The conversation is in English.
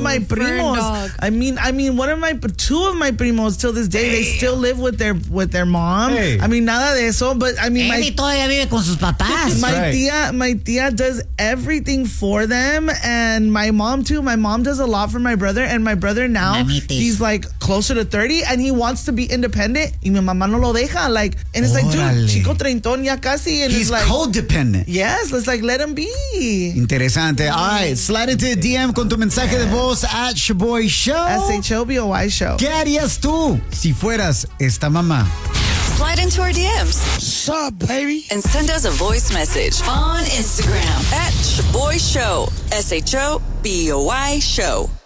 my primos. I mean, two of my primos till this day, they still live with their mom. Hey. I mean, nada de eso, but I mean, Eddie todavía vive con sus papás. my tia does everything for them, and my mom too. My mom does a lot for my brother, and my brother now, he's like closer to 30, and he wants to be independent. Y mi mamá no lo deja. Like, and it's like, dude, chico treintón ya casi, and he's it's like codependent. Yes, let's like let him be. Interesante. All right, slide into the DM con tu mensaje de voz at Shoboy Show. SHOBOY Show. ¿Qué harías tú si fueras esta mamá? Slide into our DMs. What's up, baby? And send us a voice message on Instagram at Shoboy Show. SHOBOY Show.